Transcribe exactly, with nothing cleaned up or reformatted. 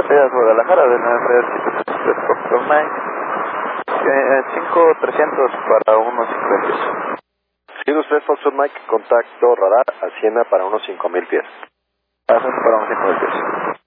Pateas Guadalajara de nueve tres Foxtrot Mike, eh, cinco trescientos para unos cinco mil pies. Cirrus tres Foxtrot Mike, contacto radar a Siena para unos cinco mil pies. Ascenso para unos cinco mil pies.